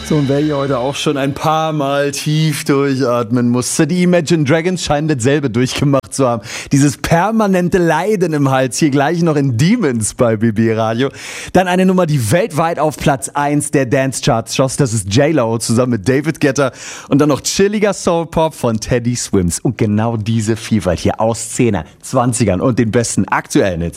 So, und wer hier heute auch schon ein paar Mal tief durchatmen musste, die Imagine Dragons scheinen dasselbe durchgemacht zu haben. Dieses permanente Leiden im Hals, hier gleich noch in Demons bei BB Radio. Dann eine Nummer, die weltweit auf Platz 1 der Dance-Charts schoss, das ist J-Lo zusammen mit David Guetta. Und dann noch chilliger Soul-Pop von Teddy Swims. Und genau diese Vielfalt hier aus 10er, 20ern und den besten aktuellen Hits.